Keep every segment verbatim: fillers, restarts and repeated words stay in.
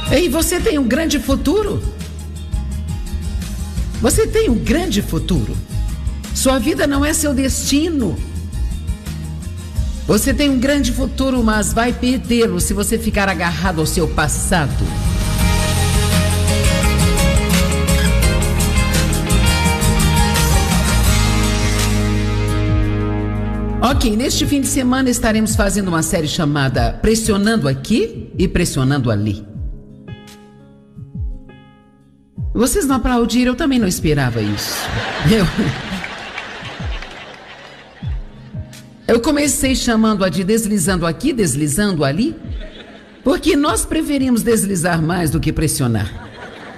Ei, você tem um grande futuro. Você tem um grande futuro. Sua vida não é seu destino. Você tem um grande futuro, mas vai perdê-lo se você ficar agarrado ao seu passado. Ok, neste fim de semana estaremos fazendo uma série chamada Pressionando Aqui e Pressionando Ali. Vocês não aplaudiram, eu também não esperava isso. Eu, eu comecei chamando-a de deslizando aqui, deslizando ali, porque nós preferimos deslizar mais do que pressionar.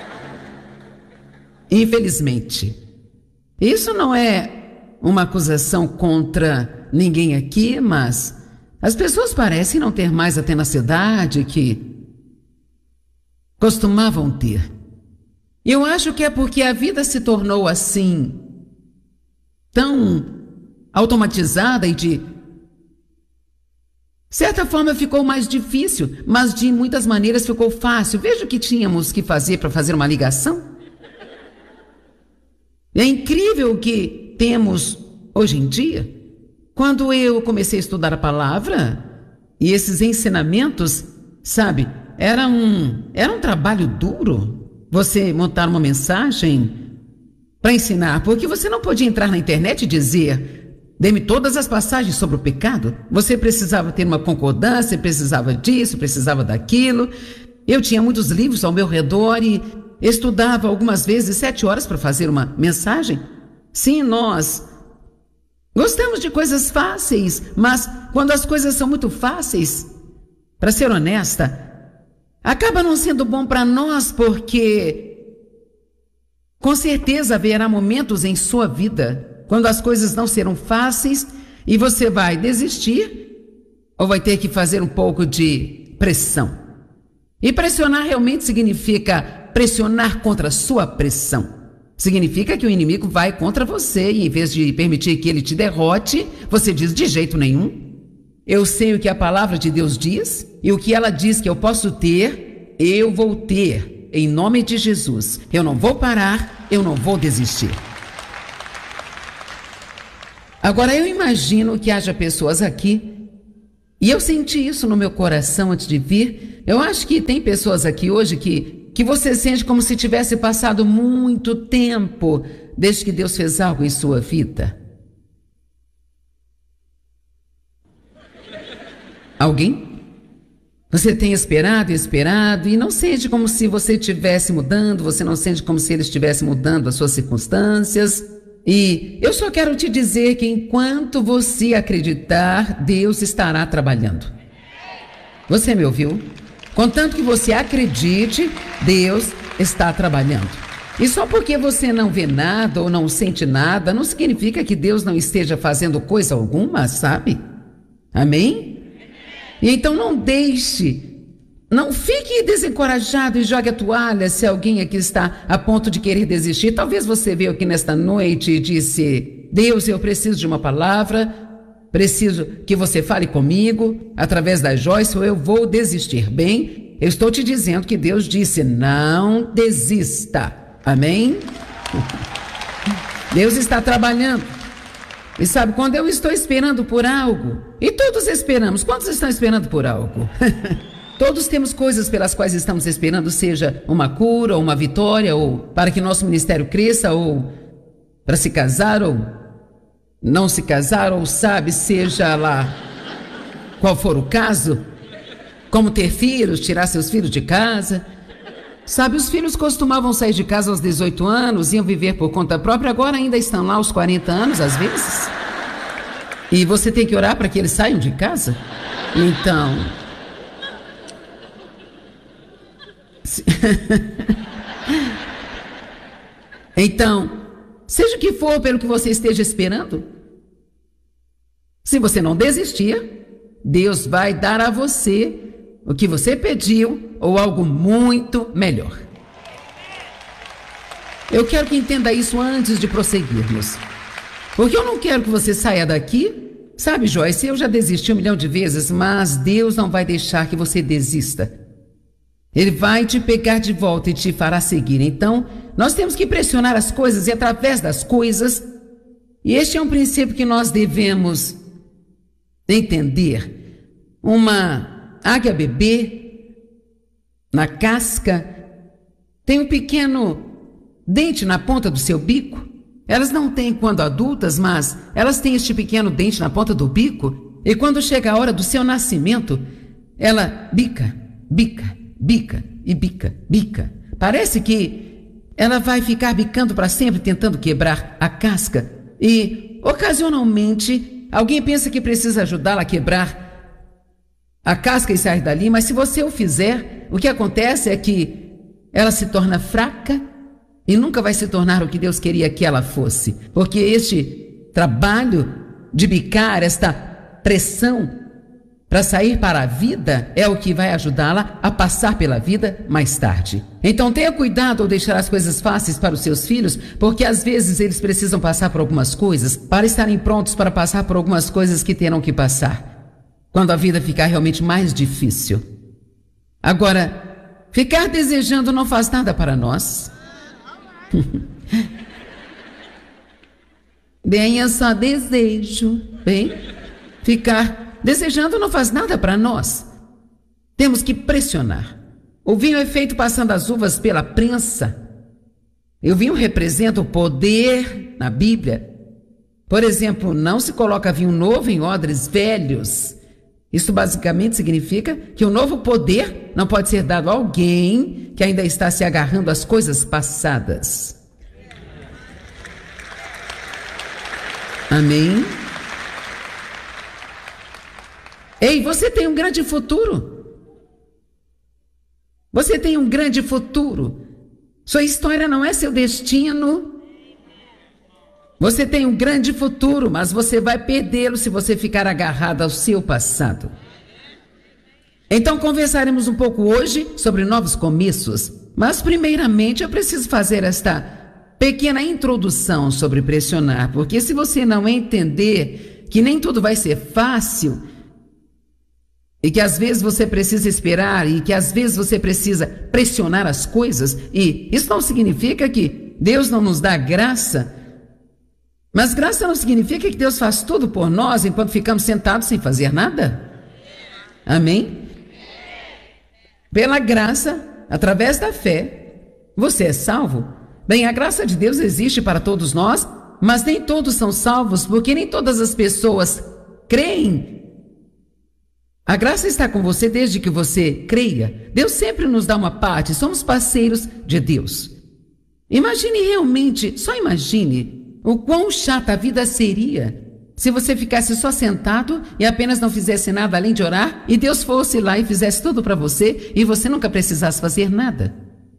Infelizmente. Isso não é uma acusação contra ninguém aqui, mas as pessoas parecem não ter mais a tenacidade que costumavam ter. Eu acho que é porque a vida se tornou assim, tão automatizada e de certa forma ficou mais difícil, mas de muitas maneiras ficou fácil. Veja o que tínhamos que fazer para fazer uma ligação. É incrível o que temos hoje em dia. Quando eu comecei a estudar a palavra e esses ensinamentos, sabe, era um, era um trabalho duro. Você montar uma mensagem para ensinar, porque você não podia entrar na internet e dizer, dê-me todas as passagens sobre o pecado. Você precisava ter uma concordância, precisava disso, precisava daquilo. Eu tinha muitos livros ao meu redor e estudava algumas vezes sete horas para fazer uma mensagem. Sim, nós gostamos de coisas fáceis, mas quando as coisas são muito fáceis, para ser honesta, acaba não sendo bom para nós, porque com certeza haverá momentos em sua vida quando as coisas não serão fáceis e você vai desistir ou vai ter que fazer um pouco de pressão. E pressionar realmente significa pressionar contra a sua pressão. Significa que o inimigo vai contra você e em vez de permitir que ele te derrote, você diz de jeito nenhum. Eu sei o que a palavra de Deus diz e o que ela diz que eu posso ter, eu vou ter, em nome de Jesus. Eu não vou parar, eu não vou desistir. Agora eu imagino que haja pessoas aqui, e eu senti isso no meu coração antes de vir. Eu acho que tem pessoas aqui hoje que, que você sente como se tivesse passado muito tempo desde que Deus fez algo em sua vida. Alguém? Você tem esperado e esperado e não sente como se você estivesse mudando, você não sente como se ele estivesse mudando as suas circunstâncias. E eu só quero te dizer que enquanto você acreditar, Deus estará trabalhando. Você me ouviu? Contanto que você acredite, Deus está trabalhando. E só porque você não vê nada ou não sente nada, não significa que Deus não esteja fazendo coisa alguma, sabe? Amém? E então não deixe, não fique desencorajado e jogue a toalha se alguém aqui está a ponto de querer desistir. Talvez você veio aqui nesta noite e disse, Deus, eu preciso de uma palavra, preciso que você fale comigo através da Joyce ou eu vou desistir. Bem, eu estou te dizendo que Deus disse, não desista. Amém? Deus está trabalhando. E sabe, quando eu estou esperando por algo, e todos esperamos, quantos estão esperando por algo? Todos temos coisas pelas quais estamos esperando, seja uma cura, ou uma vitória, ou para que nosso ministério cresça, ou para se casar, ou não se casar, ou sabe, seja lá qual for o caso, como ter filhos, tirar seus filhos de casa. Sabe, os filhos costumavam sair de casa aos dezoito anos, iam viver por conta própria, agora ainda estão lá aos quarenta anos, às vezes. E você tem que orar para que eles saiam de casa? Então... Então, seja o que for pelo que você esteja esperando, se você não desistir, Deus vai dar a você o que você pediu ou algo muito melhor. Eu quero que entenda isso antes de prosseguirmos. Porque eu não quero que você saia daqui. Sabe, Joyce, eu já desisti um milhão de vezes, mas Deus não vai deixar que você desista. Ele vai te pegar de volta e te fará seguir. Então, nós temos que pressionar as coisas e através das coisas, e este é um princípio que nós devemos entender. Uma águia bebê, na casca, tem um pequeno dente na ponta do seu bico. Elas não têm quando adultas, mas elas têm este pequeno dente na ponta do bico, e quando chega a hora do seu nascimento, ela bica, bica, bica e bica, bica. Parece que ela vai ficar bicando para sempre, tentando quebrar a casca. E, ocasionalmente, alguém pensa que precisa ajudá-la a quebrar a casca e sair dali, mas se você o fizer, o que acontece é que ela se torna fraca e nunca vai se tornar o que Deus queria que ela fosse. Porque este trabalho de bicar, esta pressão para sair para a vida, é o que vai ajudá-la a passar pela vida mais tarde. Então tenha cuidado ao deixar as coisas fáceis para os seus filhos, porque às vezes eles precisam passar por algumas coisas para estarem prontos para passar por algumas coisas que terão que passar, quando a vida ficar realmente mais difícil. Agora, ficar desejando não faz nada para nós. Bem, eu só desejo, bem, ficar desejando não faz nada para nós. Temos que pressionar. O vinho é feito passando as uvas pela prensa. E o vinho representa o poder na Bíblia. Por exemplo, não se coloca vinho novo em odres velhos. Isso basicamente significa que o novo poder não pode ser dado a alguém que ainda está se agarrando às coisas passadas. Amém? Ei, você tem um grande futuro. Você tem um grande futuro. Sua história não é seu destino. Você tem um grande futuro, mas você vai perdê-lo se você ficar agarrado ao seu passado. Então conversaremos um pouco hoje sobre novos começos, mas primeiramente eu preciso fazer esta pequena introdução sobre pressionar, porque se você não entender que nem tudo vai ser fácil, e que às vezes você precisa esperar, e que às vezes você precisa pressionar as coisas, e isso não significa que Deus não nos dá graça, mas graça não significa que Deus faz tudo por nós enquanto ficamos sentados sem fazer nada. Amém? Pela graça, através da fé, você é salvo. Bem, a graça de Deus existe para todos nós, mas nem todos são salvos, porque nem todas as pessoas creem. A graça está com você desde que você creia. Deus sempre nos dá uma parte, somos parceiros de Deus. Imagine realmente, só imagine o quão chata a vida seria se você ficasse só sentado e apenas não fizesse nada além de orar e Deus fosse lá e fizesse tudo para você e você nunca precisasse fazer nada.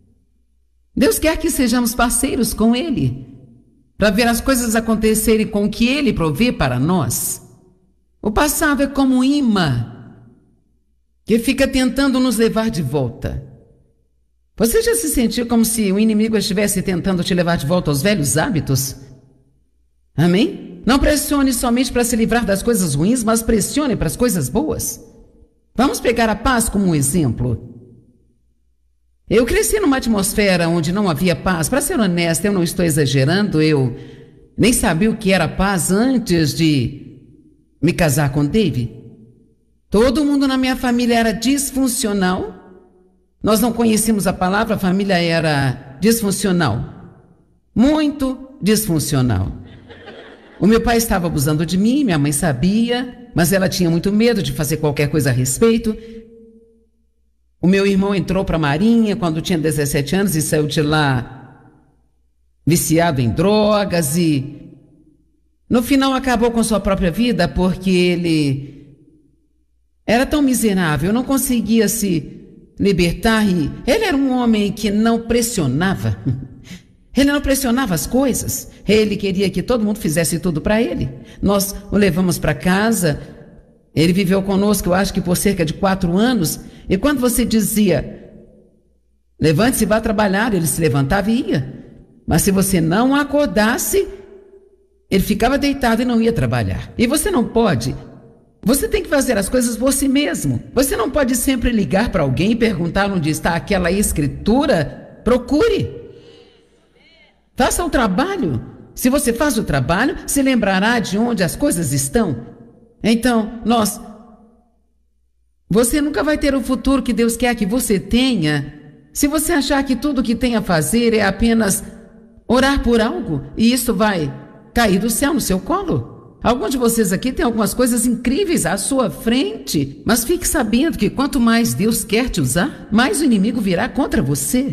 Deus quer que sejamos parceiros com Ele, para ver as coisas acontecerem com o que Ele provê para nós. O passado é como um imã que fica tentando nos levar de volta. Você já se sentiu como se o inimigo estivesse tentando te levar de volta aos velhos hábitos? Amém? Não pressione somente para se livrar das coisas ruins, mas pressione para as coisas boas. Vamos pegar a paz como um exemplo. Eu cresci numa atmosfera onde não havia paz. Para ser honesta, eu não estou exagerando, eu nem sabia o que era paz antes de me casar com Dave. Todo mundo na minha família era disfuncional. Nós não conhecíamos a palavra, a família era disfuncional. Muito disfuncional. O meu pai estava abusando de mim, minha mãe sabia, mas ela tinha muito medo de fazer qualquer coisa a respeito. O meu irmão entrou para a Marinha quando tinha dezessete anos e saiu de lá viciado em drogas e no final acabou com sua própria vida porque ele era tão miserável, não conseguia se libertar e ele era um homem que não pressionava. Ele não pressionava as coisas. Ele queria que todo mundo fizesse tudo para ele. Nós o levamos para casa. Ele viveu conosco, eu acho que por cerca de quatro anos. E quando você dizia, levante-se e vá trabalhar, ele se levantava e ia. Mas se você não acordasse, ele ficava deitado e não ia trabalhar. E você não pode Você tem que fazer as coisas por si mesmo. Você não pode sempre ligar para alguém e perguntar onde está aquela escritura. Procure. Faça o trabalho. Se você faz o trabalho, se lembrará de onde as coisas estão. Então, nós... Você nunca vai ter o futuro que Deus quer que você tenha se você achar que tudo que tem a fazer é apenas orar por algo e isso vai cair do céu no seu colo. Alguns de vocês aqui têm algumas coisas incríveis à sua frente, mas fique sabendo que quanto mais Deus quer te usar, mais o inimigo virá contra você.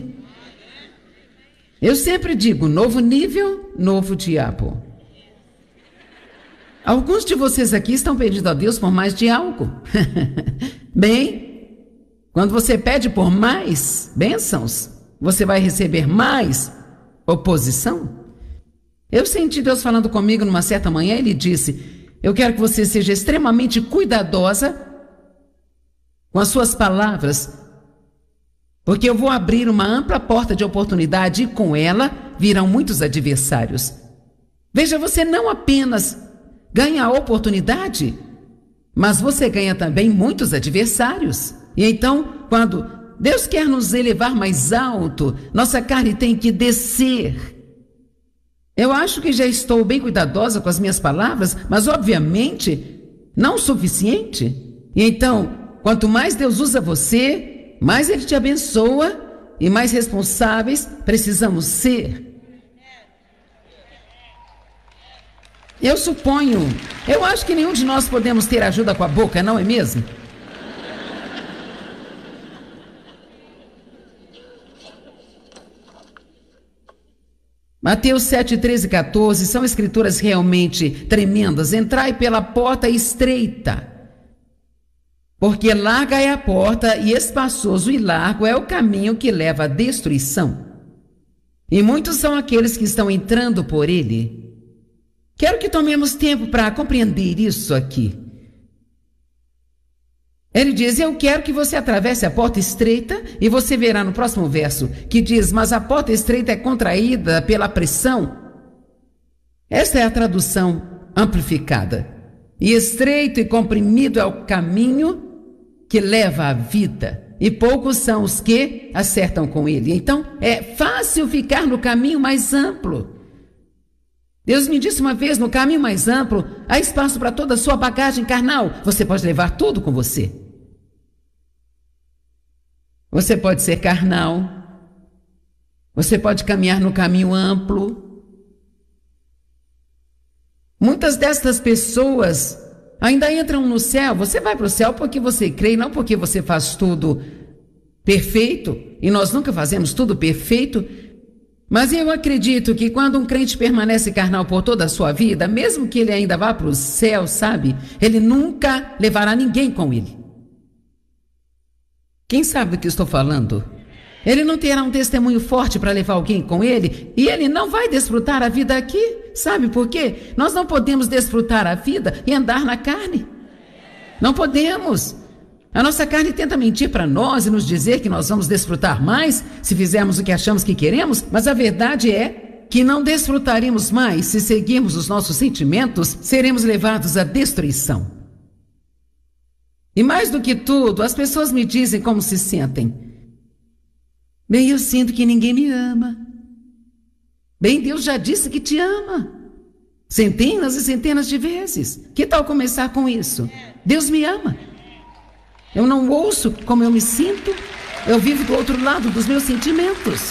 Eu sempre digo, novo nível, novo diabo. Alguns de vocês aqui estão pedindo a Deus por mais de algo. Bem, quando você pede por mais bênçãos, você vai receber mais oposição. Eu senti Deus falando comigo numa certa manhã. Ele disse: eu quero que você seja extremamente cuidadosa com as suas palavras, porque eu vou abrir uma ampla porta de oportunidade e com ela virão muitos adversários. Veja, você não apenas ganha a oportunidade, mas você ganha também muitos adversários. E então, quando Deus quer nos elevar mais alto, nossa carne tem que descer. Eu acho que já estou bem cuidadosa com as minhas palavras, mas obviamente não o suficiente. E então, quanto mais Deus usa você, mais Ele te abençoa e mais responsáveis precisamos ser. Eu suponho, eu acho que nenhum de nós podemos ter ajuda com a boca, não é mesmo? Mateus sete, treze e quatorze são escrituras realmente tremendas. Entrai pela porta estreita, porque larga é a porta e espaçoso e largo é o caminho que leva à destruição. E muitos são aqueles que estão entrando por ele. Quero que tomemos tempo para compreender isso aqui. Ele diz: eu quero que você atravesse a porta estreita, e você verá no próximo verso que diz: mas a porta estreita é contraída pela pressão. Esta é a tradução amplificada. E estreito e comprimido é o caminho que leva à vida, e poucos são os que acertam com ele. Então, é fácil ficar no caminho mais amplo. Deus me disse uma vez: no caminho mais amplo, há espaço para toda a sua bagagem carnal. Você pode levar tudo com você. Você pode ser carnal. Você pode caminhar no caminho amplo. Muitas destas pessoas ainda entram no céu. Você vai para o céu porque você crê, não porque você faz tudo perfeito. E nós nunca fazemos tudo perfeito. Mas eu acredito que quando um crente permanece carnal por toda a sua vida, mesmo que ele ainda vá para o céu, sabe, ele nunca levará ninguém com ele. Quem sabe do que estou falando? Ele não terá um testemunho forte para levar alguém com ele, e ele não vai desfrutar a vida aqui. Sabe por quê? Nós não podemos desfrutar a vida e andar na carne. Não podemos. A nossa carne tenta mentir para nós e nos dizer que nós vamos desfrutar mais se fizermos o que achamos que queremos, mas a verdade é que não desfrutaremos mais se seguirmos os nossos sentimentos, seremos levados à destruição. E mais do que tudo, as pessoas me dizem como se sentem. Bem, eu sinto que ninguém me ama. Bem, Deus já disse que te ama. Centenas e centenas de vezes. Que tal começar com isso? Deus me ama. Eu não ouço como eu me sinto. Eu vivo do outro lado dos meus sentimentos.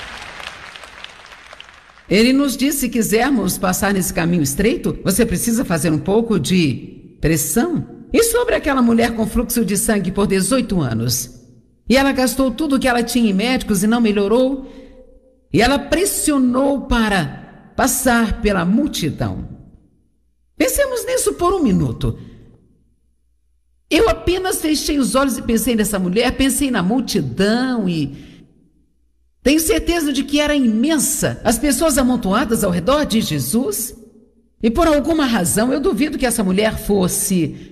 Ele nos disse: se quisermos passar nesse caminho estreito, você precisa fazer um pouco de pressão. E sobre aquela mulher com fluxo de sangue por dezoito anos? E ela gastou tudo o que ela tinha em médicos e não melhorou. E ela pressionou para passar pela multidão. Pensemos nisso por um minuto. Eu apenas fechei os olhos e pensei nessa mulher, pensei na multidão e tenho certeza de que era imensa, as pessoas amontoadas ao redor de Jesus. E por alguma razão, eu duvido que essa mulher fosse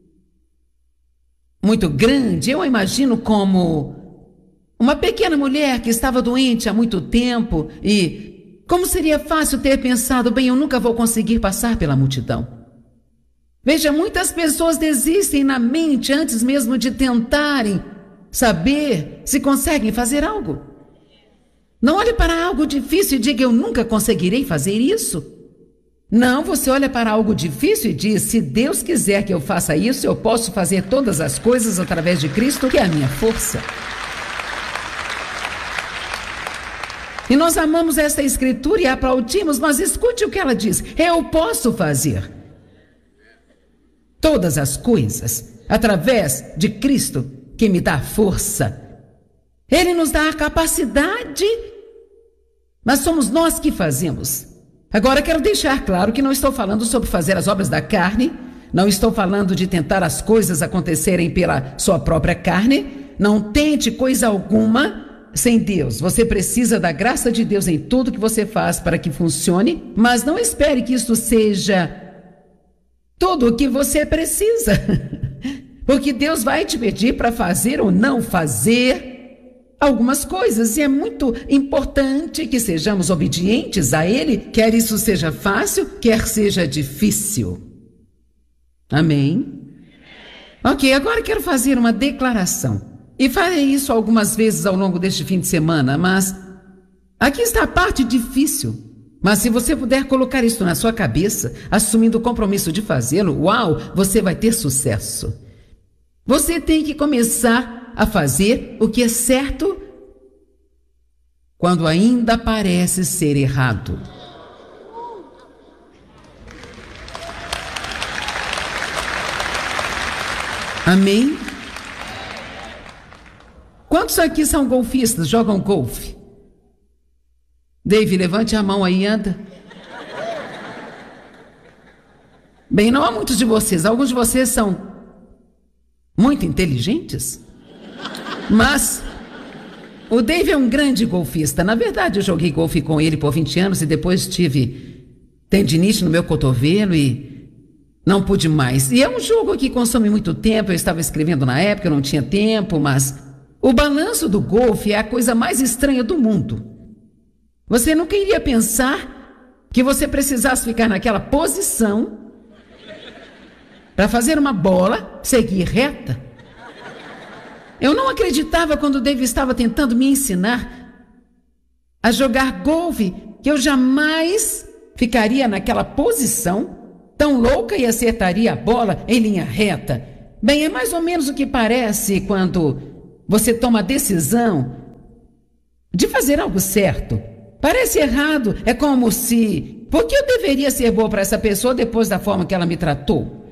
muito grande. Eu a imagino como uma pequena mulher que estava doente há muito tempo e como seria fácil ter pensado: bem, eu nunca vou conseguir passar pela multidão. Veja, muitas pessoas desistem na mente antes mesmo de tentarem saber se conseguem fazer algo. Não olhe para algo difícil e diga, eu nunca conseguirei fazer isso. Não, você olha para algo difícil e diz, se Deus quiser que eu faça isso, eu posso fazer todas as coisas através de Cristo, que é a minha força. E nós amamos esta escritura e a aplaudimos, mas escute o que ela diz. Eu posso fazer todas as coisas através de Cristo que me dá força. Ele nos dá a capacidade, mas somos nós que fazemos. Agora quero deixar claro que não estou falando sobre fazer as obras da carne, não estou falando de tentar as coisas acontecerem pela sua própria carne. Não tente coisa alguma sem Deus. Você precisa da graça de Deus em tudo que você faz para que funcione, mas não espere que isso seja tudo o que você precisa. Porque Deus vai te pedir para fazer ou não fazer algumas coisas, e é muito importante que sejamos obedientes a Ele, quer isso seja fácil, quer seja difícil. Amém? Ok, agora quero fazer uma declaração. E farei isso algumas vezes ao longo deste fim de semana, mas aqui está a parte difícil. Mas se você puder colocar isso na sua cabeça, assumindo o compromisso de fazê-lo, uau, você vai ter sucesso. Você tem que começar a fazer o que é certo quando ainda parece ser errado. Amém? Quantos aqui são golfistas, jogam golfe? Dave, levante a mão aí, anda. Bem, não há muitos de vocês. Alguns de vocês são muito inteligentes. Mas o Dave é um grande golfista. Na verdade, eu joguei golfe com ele por vinte anos e depois tive tendinite no meu cotovelo e não pude mais. E é um jogo que consome muito tempo. Eu estava escrevendo na época, eu não tinha tempo, mas o balanço do golfe é a coisa mais estranha do mundo. Você nunca iria pensar que você precisasse ficar naquela posição para fazer uma bola seguir reta. Eu não acreditava quando o Dave estava tentando me ensinar a jogar golfe, que eu jamais ficaria naquela posição tão louca e acertaria a bola em linha reta. Bem, é mais ou menos o que parece quando você toma a decisão de fazer algo certo. Parece errado, é como se... Por que eu deveria ser boa para essa pessoa depois da forma que ela me tratou?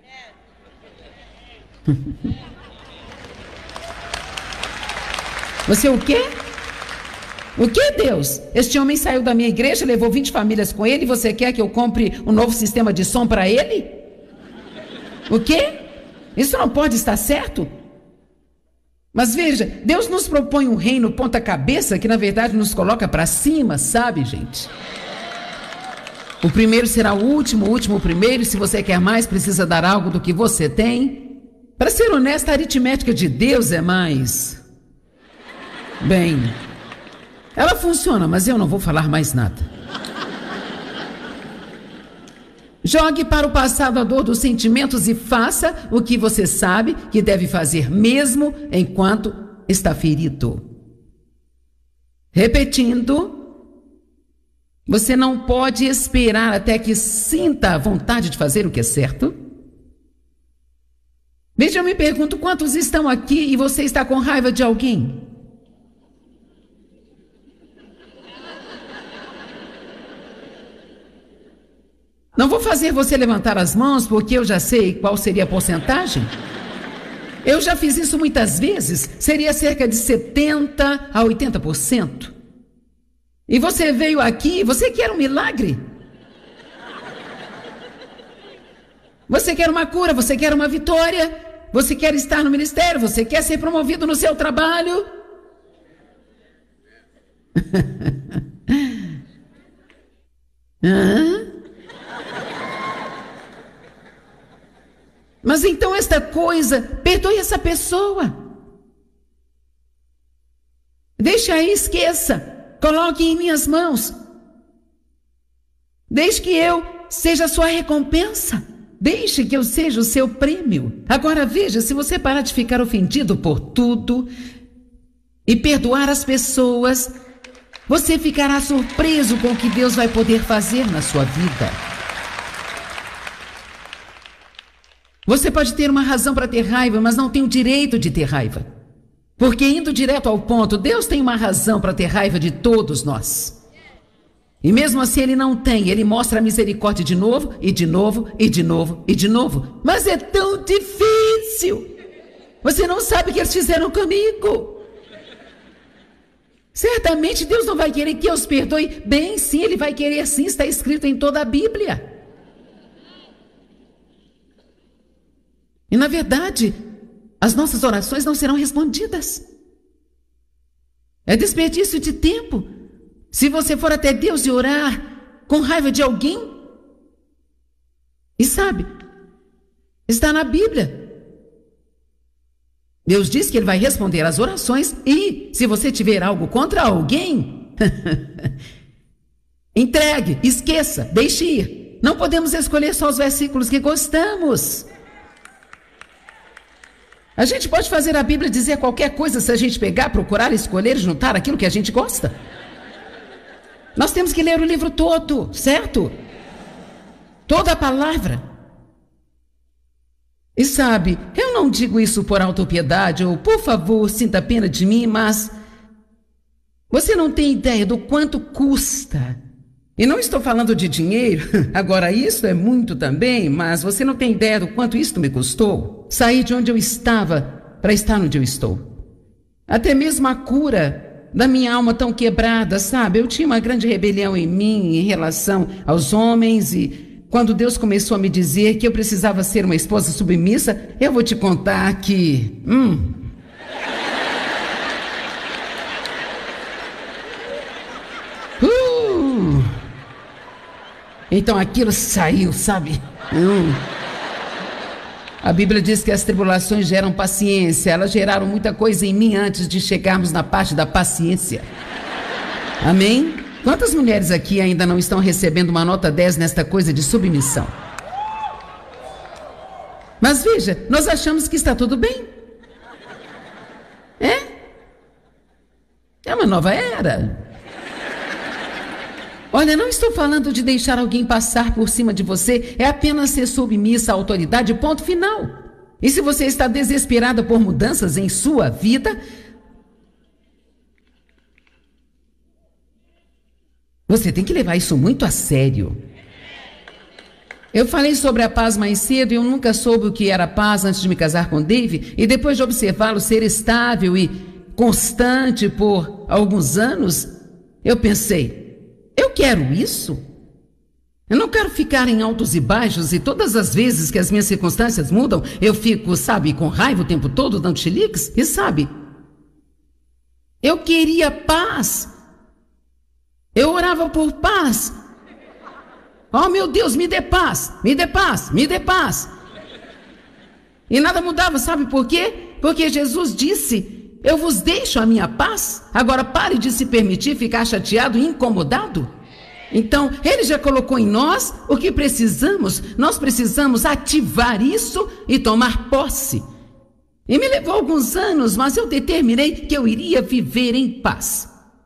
Você o quê? O que, Deus? Este homem saiu da minha igreja, levou vinte famílias com ele, e você quer que eu compre um novo sistema de som para ele? O quê? Isso não pode estar certo? Mas veja, Deus nos propõe um reino ponta-cabeça que na verdade nos coloca para cima, sabe, gente? O primeiro será o último, o último o primeiro, e se você quer mais, precisa dar algo do que você tem. Para ser honesta, a aritmética de Deus é mais... Bem, ela funciona, mas eu não vou falar mais nada. Jogue para o passado a dor dos sentimentos e faça o que você sabe que deve fazer mesmo enquanto está ferido. Repetindo, você não pode esperar até que sinta a vontade de fazer o que é certo. Veja, eu me pergunto quantos estão aqui e você está com raiva de alguém. Não vou fazer você levantar as mãos, porque eu já sei qual seria a porcentagem. Eu já fiz isso muitas vezes, seria cerca de setenta a oitenta por cento. E você veio aqui, você quer um milagre? Você quer uma cura, você quer uma vitória, você quer estar no ministério, você quer ser promovido no seu trabalho? Hã? Mas então esta coisa, perdoe essa pessoa. Deixe aí, esqueça. Coloque em minhas mãos. Deixe que eu seja a sua recompensa. Deixe que eu seja o seu prêmio. Agora veja, se você parar de ficar ofendido por tudo e perdoar as pessoas, você ficará surpreso com o que Deus vai poder fazer na sua vida. Você pode ter uma razão para ter raiva, mas não tem o direito de ter raiva. Porque indo direto ao ponto, Deus tem uma razão para ter raiva de todos nós. E mesmo assim ele não tem, ele mostra a misericórdia de novo, e de novo, e de novo, e de novo. Mas é tão difícil. Você não sabe o que eles fizeram comigo. Certamente Deus não vai querer que eu os perdoe. Bem, sim, ele vai querer sim, está escrito em toda a Bíblia. E na verdade, as nossas orações não serão respondidas. É desperdício de tempo. Se você for até Deus e orar com raiva de alguém, e sabe, está na Bíblia. Deus diz que ele vai responder às orações e, se você tiver algo contra alguém, entregue, esqueça, deixe ir. Não podemos escolher só os versículos que gostamos. A gente pode fazer a Bíblia dizer qualquer coisa se a gente pegar, procurar, escolher e juntar aquilo que a gente gosta. Nós temos que ler o livro todo, certo? Toda a palavra. E sabe, eu não digo isso por autopiedade ou por favor, sinta pena de mim, mas você não tem ideia do quanto custa. E não estou falando de dinheiro, agora isso é muito também, mas você não tem ideia do quanto isso me custou. Sair de onde eu estava para estar onde eu estou. Até mesmo a cura da minha alma tão quebrada, sabe? Eu tinha uma grande rebelião em mim em relação aos homens e quando Deus começou a me dizer que eu precisava ser uma esposa submissa, eu vou te contar que... Hum... Uh, então aquilo saiu, sabe? Hum. A Bíblia diz que as tribulações geram paciência. Elas geraram muita coisa em mim antes de chegarmos na parte da paciência. Amém? Quantas mulheres aqui ainda não estão recebendo uma nota dez nesta coisa de submissão? Mas veja, nós achamos que está tudo bem. É? É uma nova era. Olha, não estou falando de deixar alguém passar por cima de você, é apenas ser submissa à autoridade, ponto final. E se você está desesperada por mudanças em sua vida, você tem que levar isso muito a sério. Eu falei sobre a paz mais cedo e eu nunca soube o que era paz antes de me casar com Dave, e depois de observá-lo ser estável e constante por alguns anos, eu pensei... Eu quero isso. Eu não quero ficar em altos e baixos e todas as vezes que as minhas circunstâncias mudam, eu fico, sabe, com raiva o tempo todo, dando chiliques. E sabe, eu queria paz. Eu orava por paz. Oh, meu Deus, me dê paz, me dê paz, me dê paz. E nada mudava, sabe por quê? Porque Jesus disse... Eu vos deixo a minha paz, agora pare de se permitir ficar chateado e incomodado. Então, ele já colocou em nós o que precisamos, nós precisamos ativar isso e tomar posse. E me levou alguns anos, mas eu determinei que eu iria viver em paz.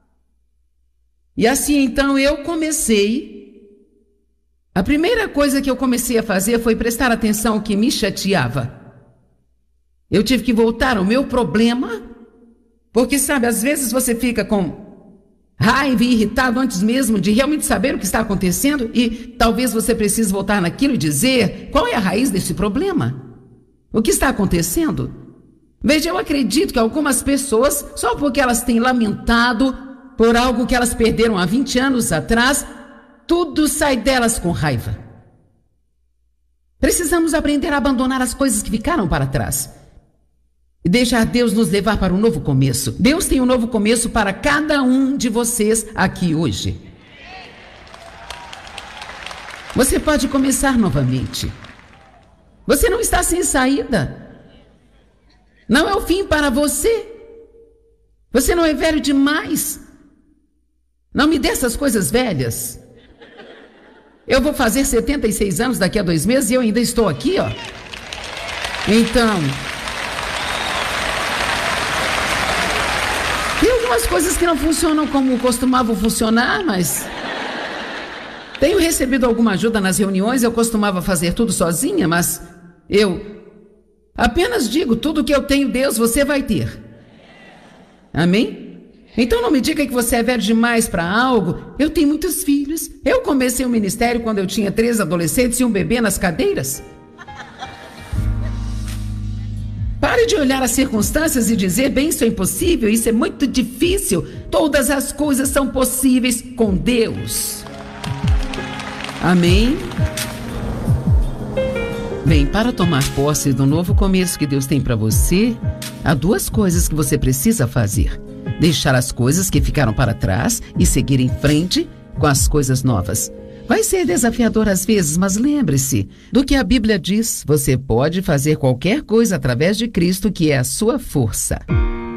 E assim então eu comecei, a primeira coisa que eu comecei a fazer foi prestar atenção ao que me chateava. Eu tive que voltar ao meu problema. Porque, sabe, às vezes você fica com raiva e irritado antes mesmo de realmente saber o que está acontecendo e talvez você precise voltar naquilo e dizer qual é a raiz desse problema. O que está acontecendo? Veja, eu acredito que algumas pessoas, só porque elas têm lamentado por algo que elas perderam há vinte anos atrás, tudo sai delas com raiva. Precisamos aprender a abandonar as coisas que ficaram para trás. E deixar Deus nos levar para um novo começo. Deus tem um novo começo para cada um de vocês aqui hoje. Você pode começar novamente. Você não está sem saída. Não é o fim para você. Você não é velho demais. Não me dê essas coisas velhas. Eu vou fazer setenta e seis anos daqui a dois meses e eu ainda estou aqui, ó. Então, tem algumas coisas que não funcionam como costumavam funcionar, mas tenho recebido alguma ajuda nas reuniões. Eu costumava fazer tudo sozinha, mas eu apenas digo, tudo que eu tenho, Deus, você vai ter. Amém? Então não me diga que você é velho demais para algo. Eu tenho muitos filhos. Eu comecei o ministério quando eu tinha três adolescentes e um bebê nas cadeiras. Pare de olhar as circunstâncias e dizer, bem, isso é impossível, isso é muito difícil. Todas as coisas são possíveis com Deus. Amém? Bem, para tomar posse do novo começo que Deus tem para você, há duas coisas que você precisa fazer. Deixar as coisas que ficaram para trás e seguir em frente com as coisas novas. Vai ser desafiador às vezes, mas lembre-se do que a Bíblia diz. Você pode fazer qualquer coisa através de Cristo, que é a sua força.